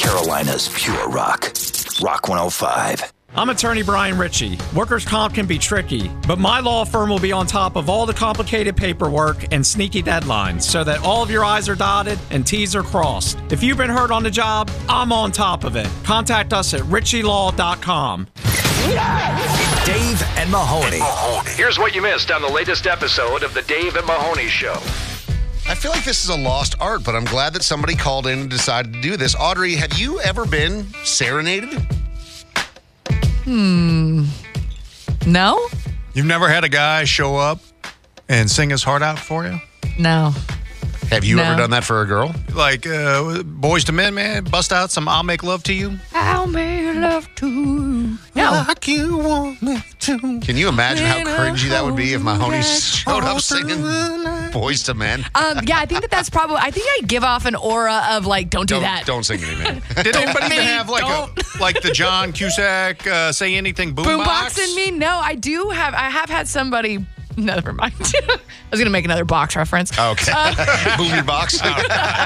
Carolina's pure rock. Rock 105. I'm attorney Brian Ritchie. Workers' comp can be tricky, but my law firm will be on top of all the complicated paperwork and sneaky deadlines so that all of your I's are dotted and T's are crossed. If you've been hurt on the job, I'm on top of it. Contact us at ritchielaw.com. Dave and Mahoney. Here's what you missed on the latest episode of the Dave and Mahoney Show. I feel like this is a lost art, but I'm glad that somebody called in and decided to do this. Audrey, have you ever been serenaded? No? You've never had a guy show up and sing his heart out for you? No. Have you ever done that for a girl? Like Boys to Men, man, bust out some I'll Make Love to You? I'll make love to you. No. Like you want me to. Can you imagine how cringy that would be if Mahoney showed up singing Boys to Men? Yeah, I think that's probably, I think I give off an aura of like, don't do that. Don't sing to me, man. Did anybody even have like the John Cusack Say Anything boombox? Boombox in me? No, I have had somebody. Never mind. I was going to make another box reference. Okay. Boomy box. All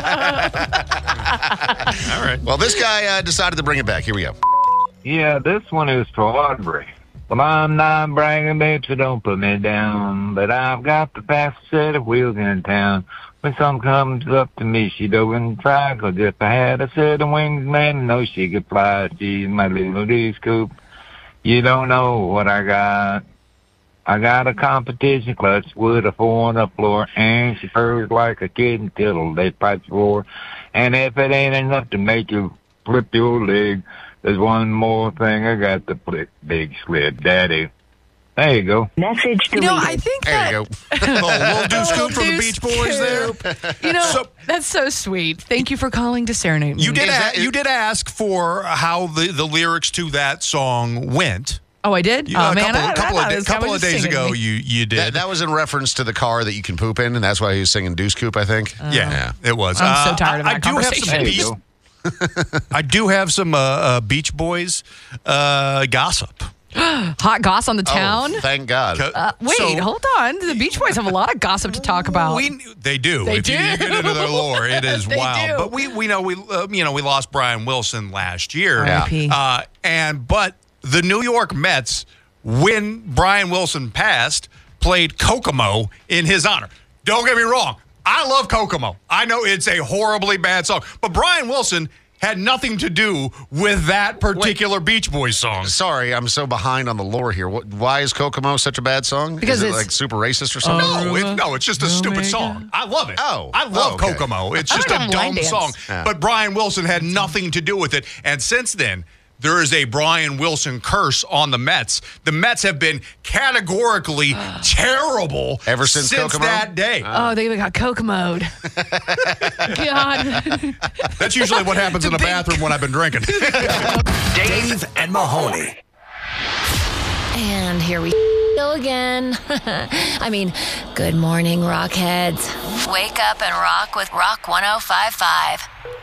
right. Well, this guy decided to bring it back. Here we go. Yeah, this one is for Audrey. Well, I'm not bragging, babe, so don't put me down. But I've got the fastest set of wheels in town. When some comes up to me, she doesn't try. 'Cause if I had a set of wings, man, I know she could fly. She's my little D-scoop. You don't know what I got. I got a competition clutch with a 4 on the floor, and she purrs like a kitten till they pipes roar. And if it ain't enough to make you flip your leg, there's one more thing I got to flip, big sled, daddy. There you go. Message deleted. I think There you go. Little do scoop from the Beach Boys there. That's so sweet. Thank you for calling to serenade me. You did ask for how the lyrics to that song went. Oh, I did? A man. couple of days ago, you did. That was in reference to the car that you can poop in, and that's why he was singing Deuce Coupe, I think. Yeah, it was. I'm so tired of that conversation. I do have some Beach Boys gossip. Hot goss on the town? Oh, thank God. Hold on. The Beach Boys have a lot of gossip to talk about. They do. If you get into their lore, it is wild. do. But we know we lost Brian Wilson last year. R.I.P. But the New York Mets, when Brian Wilson passed, played Kokomo in his honor. Don't get me wrong. I love Kokomo. I know it's a horribly bad song. But Brian Wilson had nothing to do with that particular Beach Boys song. Sorry, I'm so behind on the lore here. Why is Kokomo such a bad song? Because is it it's like super racist or something? No, it's just a stupid song. I love it. I love okay. Kokomo. It's just a dumb song. Yeah. But Brian Wilson had nothing to do with it. And since then, there is a Brian Wilson curse on the Mets. The Mets have been categorically terrible ever since Kokomo? that day. Oh, they even got Kokomo'd. God. That's usually what happens in a bathroom when I've been drinking. Dave and Mahoney. And here we go again. I mean, good morning, Rockheads. Wake up and rock with Rock 105.5.